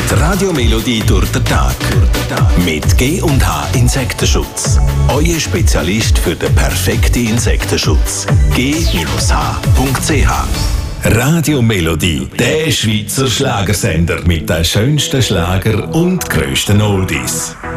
Die Radiomelodie durch den Tag. Mit G&H Insektenschutz. Euer Spezialist für den perfekten Insektenschutz. G-H.ch. Radiomelodie, der Schweizer Schlagersender mit den schönsten Schlager und grössten Oldies.